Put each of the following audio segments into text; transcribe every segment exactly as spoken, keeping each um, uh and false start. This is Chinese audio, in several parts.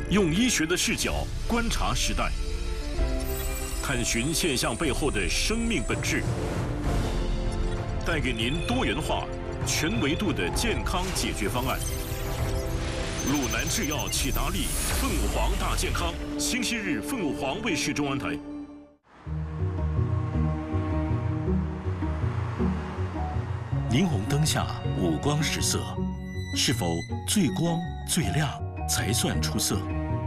用医学的视角观察时代，探寻现象背后的生命本质，带给您多元化、全维度的健康解决方案。鲁南制药启达利凤凰大健康，星期日凤凰卫视中文台。霓虹灯下五光十色，是否最光最亮才算出色？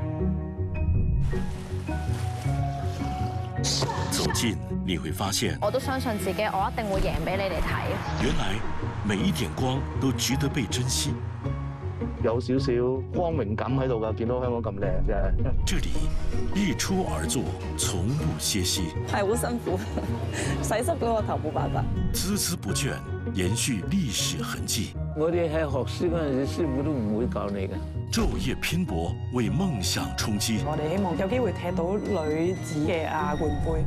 走近你会发现， 我都相信自己，我一定會贏俾你哋睇。 原來每一點光都值得被珍惜。 有少少光榮感喺度㗎，見到香港咁靚嘅。 這裡日出而作，從不歇息。 係好辛苦，洗濕咗個頭冇辦法。 孜孜不倦，延續歷史痕跡。 我哋喺學師嗰陣時，師傅都唔會教你嘅。 晝夜拼搏，為夢想衝擊。 我哋希望有機會踢到女子嘅亞冠杯。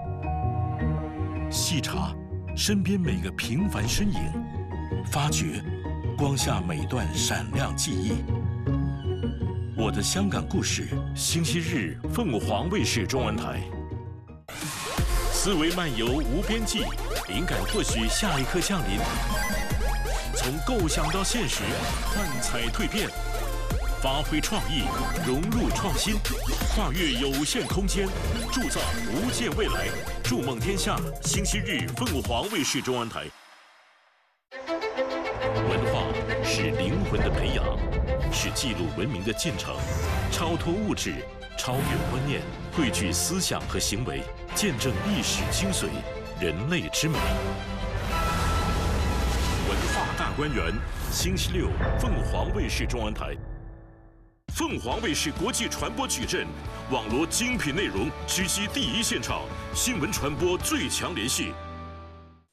細查身邊每個平凡身影，發掘光下每段閃亮記憶。我的香港故事，星期日鳳凰衛視中文台。思維漫遊無邊際，靈感或許下一刻降臨。從構想到現實，幻彩蛻變，發揮創意，融入創新，跨越有限空間，鑄造無限未來。築夢天下，星期日鳳凰衛視中文台。文化是靈魂的培養，是記錄文明的進程，超脫物質，超越觀念，匯聚思想和行為，見證歷史精髓，人類之美。文化大觀園，星期六鳳凰衛視中文台。鳳凰衛視國際傳播矩陣，網羅精品內容，直擊第一現場，新聞傳播最強聯繫。